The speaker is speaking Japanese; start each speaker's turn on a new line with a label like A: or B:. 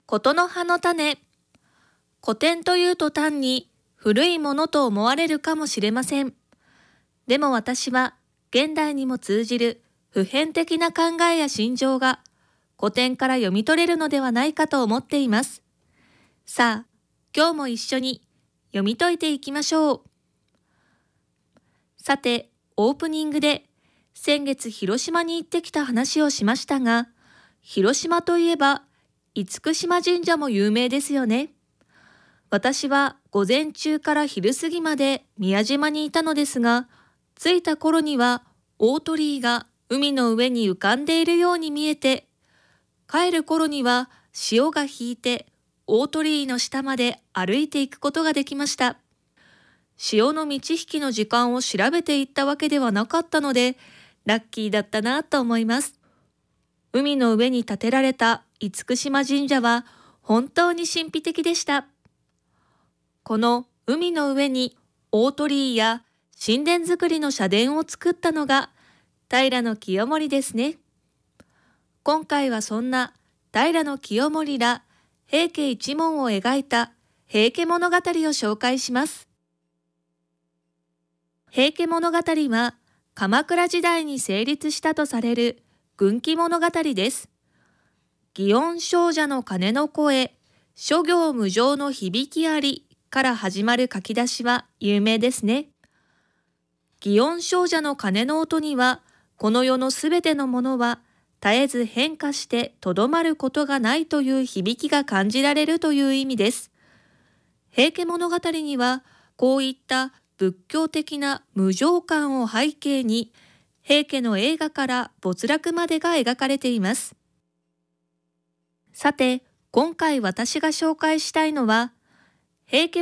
A: ことの葉の種。古典というと単に古いものと思われるかもしれません。でも私は現代にも通じる普遍的な考えや心情が古典から読み取れるのではないかと思っています。さあ、今日も一緒に読み解いていきましょう。さて、オープニングで先月広島に行ってきた話をしましたが、広島といえば厳島神社も有名ですよね。私は午前中から昼過ぎまで宮島にいたのですが、着いた頃には大鳥居が海の上に浮かんでいるように見えて、帰る頃には潮が引いて大鳥居の下まで歩いていくことができました。潮の満ち引きの時間を調べていったわけではなかったので、ラッキーだったなと思います。海の上に建てられた厳島神社は本当に神秘的でした。この海の上に大鳥居や神殿造りの社殿を作ったのが平清盛ですね。今回はそんな平清盛ら平家一門を描いた平家物語を紹介します。平家物語は鎌倉時代に成立したとされる軍記物語です。祇園精舎の鐘の声、諸行無常の響きありから始まる書き出しは有名ですね。祇園精舎の鐘の音には、この世のすべてのものは絶えず変化してとどまることがないという響きが感じられるという意味です。平家物語には、こういった仏教的な無常感を背景に、平家の栄華から没落までが描かれています。さて、今回私が紹介したいのは、平家